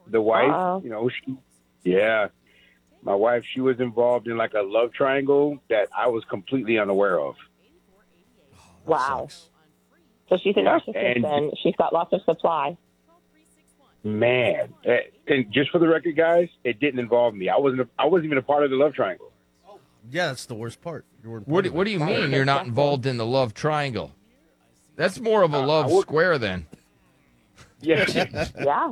the wife, Uh-oh. yeah, my wife, she was involved in like a love triangle that I was completely unaware of. That Wow. sucks. So she's a Yeah, narcissist and then. She's got lots of supply. man, and just for the record, guys, it didn't involve me. I wasn't even a part of the love triangle. Yeah, that's the worst part. You weren't What part do, of what it. do you That is mean so you're not stressful. involved in the love triangle? That's more of a I love work, square then. yeah, Yeah.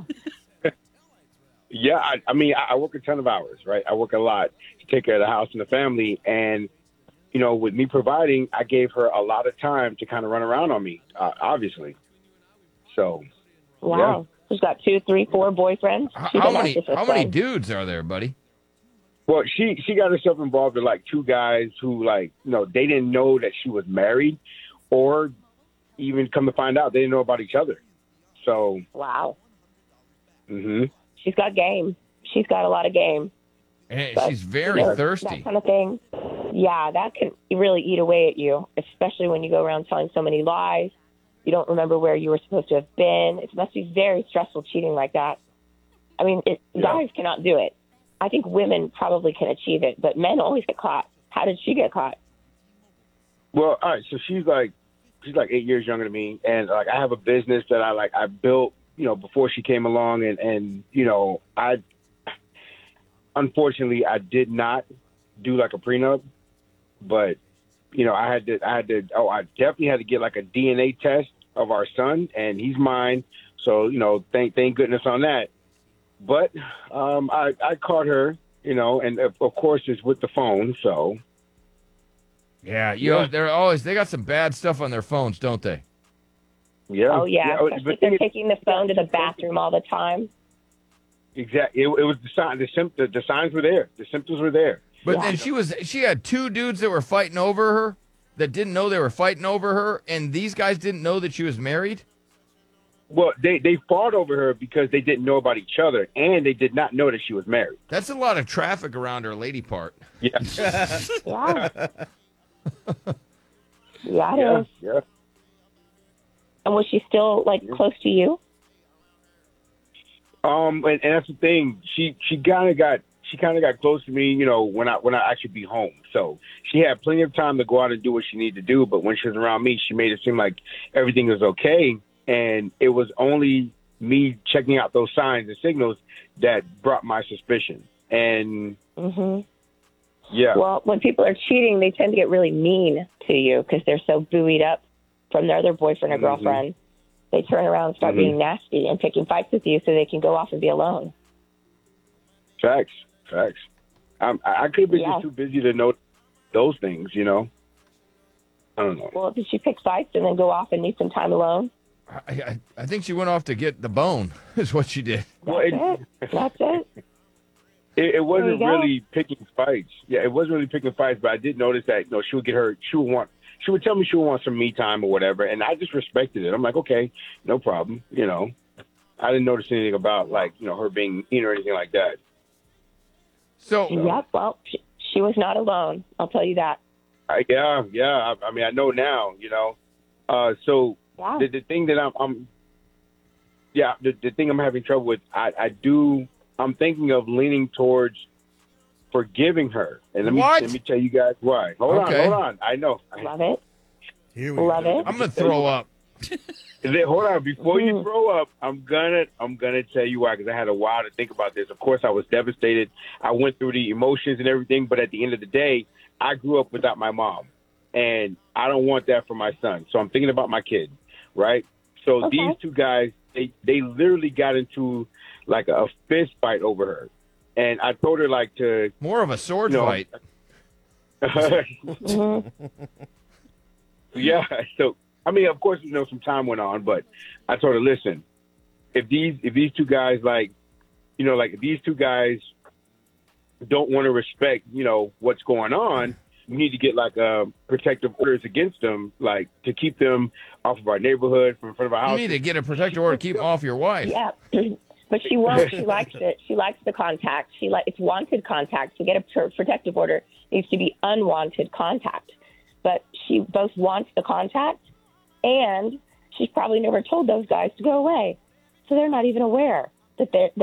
yeah. I mean, I work a ton of hours, right? I work a lot to take care of the house and the family, and with me providing, I gave her a lot of time to kind of run around on me, obviously. So, yeah. Wow. She's got 2, 3, 4 boyfriends. She's a narcissist How many then. dudes are there, buddy? Well, she got herself involved with like two guys who they didn't know that she was married, or even come to find out they didn't know about each other. So, Wow. hmm She's got game. She's got a lot of game. And But, she's very that thirsty. kind of thing, yeah, that can really eat away at you, especially when you go around telling so many lies. You don't remember where you were supposed to have been. It must be very stressful cheating like that. I mean, guys cannot do it. I think women probably can achieve it, but men always get caught. How did she get caught? well, all right. So she's like 8 years younger than me, and like I have a business that I built before she came along, and I unfortunately I did not do like a prenup, but I definitely had to get like a DNA test of our son, and he's mine. So thank goodness on that. But I caught her, and of course it's with the phone. So Yeah, Yeah. they got some bad stuff on their phones, don't they? yeah, Oh, yeah, But especially if they're taking the phone to the bathroom all the time. exactly. It was the sign. The signs were there. The symptoms were there. But Yeah. then she had two dudes that were fighting over her that didn't know they were fighting over her, and these guys didn't know that she was married. Well, they fought over her because they didn't know about each other, and they did not know that she was married. That's a lot of traffic around her lady part. Yeah, Yeah. Yeah, it yeah, is. yeah. And was she still, close to you? And that's the thing. She kind of got close to me, when I actually be home. So she had plenty of time to go out and do what she needed to do. But when she was around me, she made it seem like everything was okay. And it was only me checking out those signs and signals that brought my suspicion. And Mm-hmm. yeah, Well, when people are cheating, they tend to get really mean to you because they're so buoyed up from their other boyfriend or girlfriend. They turn around and start being nasty and picking fights with you so they can go off and be alone. facts. I could have been Yeah. just too busy to know those things, I don't know. Well, did she pick fights and then go off and need some time alone? I think she went off to get the bone, is what she did. Well, That's it. It wasn't go. really picking fights. Yeah, it wasn't really picking fights, but I did notice that, she would get her, she would tell me she would want some me time or whatever, and I just respected it. I'm like, okay, no problem, I didn't notice anything about, her being mean or anything like that. So Yep. Well, she was not alone. I'll tell you that. Yeah. I mean, I know now, So Yeah. the thing that the thing I'm having trouble with, I'm thinking of leaning towards forgiving her. And What? let me tell you guys why. Hold Okay. on. I know. Love it. Here we Love go. it. I'm gonna throw up. Hold on, before you throw up, I'm gonna tell you why, because I had a while to think about this. Of course, I was devastated. I went through the emotions and everything, but at the end of the day, I grew up without my mom, and I don't want that for my son. So I'm thinking about my kid, right? So Okay. these two guys, they literally got into like a fist fight over her, and I told her to More of a sword No. fight. Yeah. So, I mean, of course, some time went on, but I told her, listen, if these two guys, if these two guys don't want to respect, what's going on, we need to get protective orders against them, to keep them off of our neighborhood, from in front of our You house. need to get a protective order to keep them off your wife. Yeah. But she won't. She likes it. She likes the contact. It's wanted contact. To get a protective order, it needs to be unwanted contact. But she both wants the contact, and she's probably never told those guys to go away. So they're not even aware that